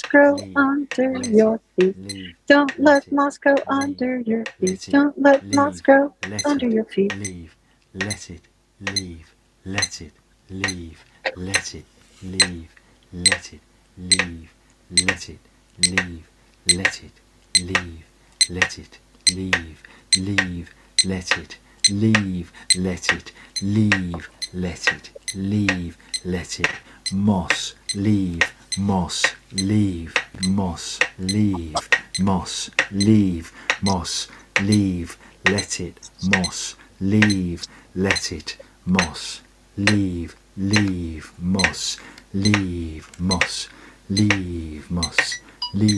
grow leave, under let your it, feet. leave, Don't let let it, moss grow leave, under your feet. let it, Don't let moss leave, grow let under it, your feet. leave, let it, leave, let it, leave, let it, leave, let it, leave, let it, leave, let it, leave, let it, leave, leave, let it, leave, let it, leave, let it, leave, let it, moss, leave, moss, leave, moss, leave, moss, leave, moss, leave, let it, moss, leave, let it, moss, leave, leave, moss, leave, moss, leave, moss, leave.